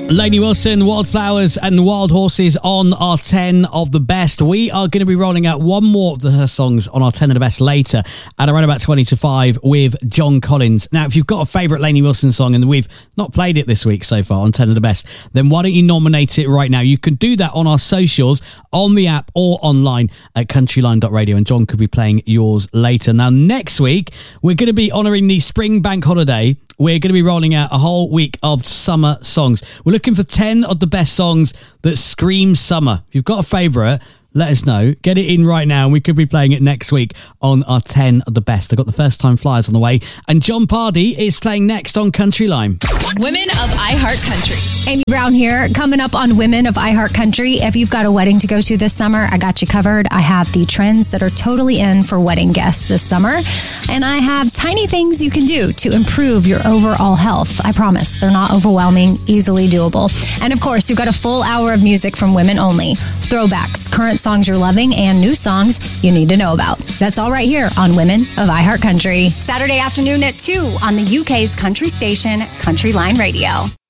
Lainey Wilson, Wildflowers and Wild Horses on our 10 of the best. We are going to be rolling out one more of her songs on our 10 of the best later at around about 20 to 5 with John Collins. Now, if you've got a favourite Lainey Wilson song and we've not played it this week so far on 10 of the best, then why don't you nominate it right now? You can do that on our socials, on the app or online at countryline.radio, and John could be playing yours later. Now, next week, we're going to be honouring the spring bank holiday. We're going to be rolling out a whole week of summer songs. We're looking for 10 of the best songs that scream summer. If you've got a favourite, let us know. Get it in right now, and we could be playing it next week on our 10 of the best. I've got the first time flyers on the way, and John Pardy is playing next on Country Line. Women of iHeart Country. Amy Brown here, coming up on Women of iHeart Country. If you've got a wedding to go to this summer, I got you covered. I have the trends that are totally in for wedding guests this summer, and I have tiny things you can do to improve your overall health. I promise they're not overwhelming, easily doable. And of course, you've got a full hour of music from women only. Throwbacks, current songs you're loving, and new songs you need to know about. That's all right here on Women of iHeart Country. Saturday afternoon at 2 on the UK's country station, Country Line Radio.